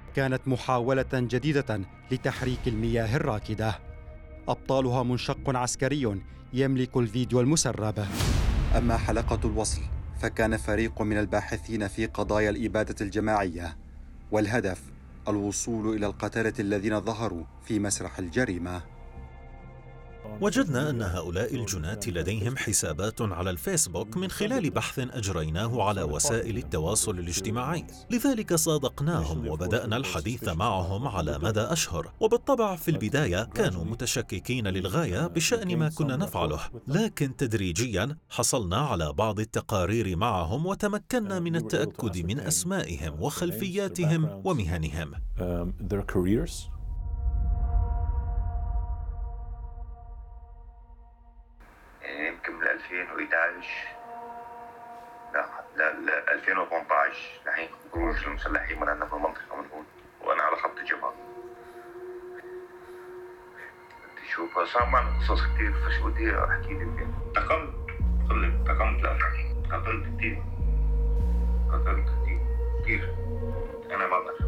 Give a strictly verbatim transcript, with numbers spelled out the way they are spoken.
كانت محاولة جديدة لتحريك المياه الراكدة. أبطالها منشق عسكري يملك الفيديو المسرب. أما حلقة الوصل فكان فريق من الباحثين في قضايا الإبادة الجماعية، والهدف الوصول إلى القتلة الذين ظهروا في مسرح الجريمة. وجدنا أن هؤلاء الجناة لديهم حسابات على الفيسبوك من خلال بحث أجريناه على وسائل التواصل الاجتماعي، لذلك صادقناهم وبدأنا الحديث معهم على مدى أشهر. وبالطبع في البداية كانوا متشككين للغاية بشأن ما كنا نفعله، لكن تدريجيا حصلنا على بعض التقارير معهم وتمكنا من التأكد من أسمائهم وخلفياتهم ومهنهم. يمكن من ألفين وإحدى عشر لا لا ألفين وثمانية عشر لحين خروج المسلحين من عندنا في المنطقة من هون، وأنا على خط الجبهة. شوف صار معنا قصص كتير، فشو بدي أحكي لك؟ تقمت قلت تقمت لا قتلت كتير قتلت كتير كتير. أنا ما بعرف